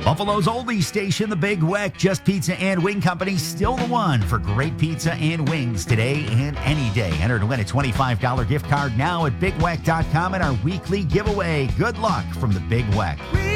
Buffalo's oldies station, the Big Weck, Just Pizza and Wing Company, still the one for great pizza and wings today and any day. Enter to win a $25 gift card now at BigWeck.com in our weekly giveaway. Good luck from the Big Weck.